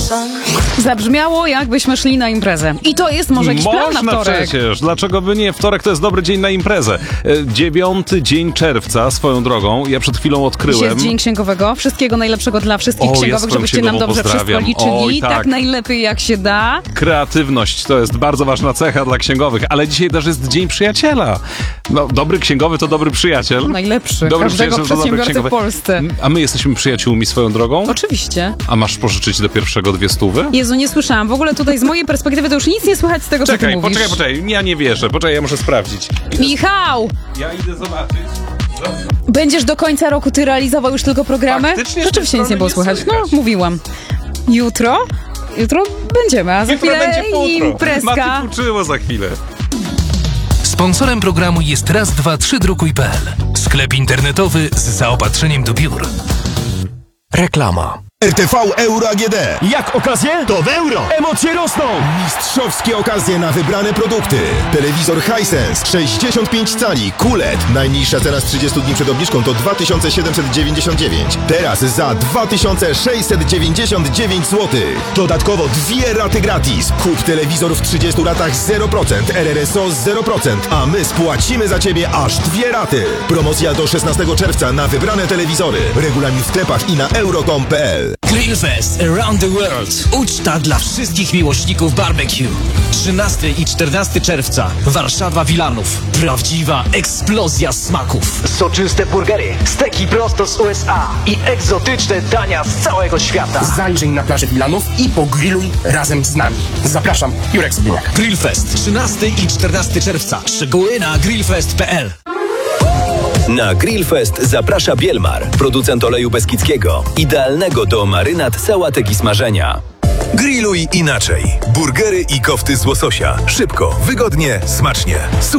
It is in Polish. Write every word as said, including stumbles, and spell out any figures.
Zabrzmiało, jakbyśmy szli na imprezę. I to jest może jakiś plan na Można wtorek. przecież. Dlaczego by nie? Wtorek to jest dobry dzień na imprezę. E, Dziewiąty dzień czerwca, swoją drogą. Ja przed chwilą Dziś odkryłem. jest Dzień Księgowego. Wszystkiego najlepszego dla wszystkich O, ja księgowych, swoją żebyście nam księgową dobrze wszystko pozdrawiam. liczyli. Oj, tak. tak najlepiej jak się da. Kreatywność to jest bardzo ważna cecha dla księgowych, ale dzisiaj też jest Dzień Przyjaciela. No, dobry księgowy to dobry przyjaciel. Najlepszy. Dobry Każdego przyjaciel to dobry przedsiębiorcy w księgowy. Polsce. A my jesteśmy przyjaciółmi swoją drogą? Oczywiście. A masz pożyczyć do pierwszego dwie stówy? Jezu, nie słyszałam. W ogóle tutaj z mojej perspektywy to już nic nie słychać z tego, co ty Czekaj, mówisz. poczekaj, poczekaj. Ja nie wierzę. Poczekaj, ja muszę sprawdzić. Michał! Ja idę zobaczyć. Będziesz do końca roku ty realizował już tylko programy? Faktycznie z Rzeczywiście tej nic nie było strony nie słychać. No, słychać. mówiłam. Jutro? Jutro będziemy, a za Jutro chwilę będzie futro. imprezka. Mati uczyło za chwilę. Sponsorem programu jest raz dwa trzy drukuj kropka pe el. Sklep internetowy z zaopatrzeniem do biur. Reklama. R T V Euro A G D. Jak okazje? To w euro! Emocje rosną! Mistrzowskie okazje na wybrane produkty. Telewizor Hisense sześćdziesiąt pięć cali Q L E D. Najniższa cena z trzydziestu dni przed obniżką to dwa tysiące siedemset dziewięćdziesiąt dziewięć. Teraz za dwa tysiące sześćset dziewięćdziesiąt dziewięć złotych. Dodatkowo dwie raty gratis. Kup telewizor w trzydziestu latach zero procent, R R S O zero procent, a my spłacimy za Ciebie aż dwie raty. Promocja do szesnastego czerwca na wybrane telewizory. Regulamin w sklepach i na euro kropka com kropka pe el. Grillfest Around the World. Uczta dla wszystkich miłośników barbecue. trzynastego i czternastego czerwca. Warszawa Wilanów. Prawdziwa eksplozja smaków. Soczyste burgery, steki prosto z U S A i egzotyczne dania z całego świata. Zajrzyj na plażę Wilanów i pogrilluj razem z nami. Zapraszam, Jurek Sobieniak. Grillfest trzynastego i czternastego czerwca. Szczegóły na grillfest kropka pe el. Na Grillfest zaprasza Bielmar, producent oleju beskidzkiego, idealnego do marynat, sałatek i smażenia. Grilluj inaczej. Burgery i kofty z łososia. Szybko, wygodnie, smacznie.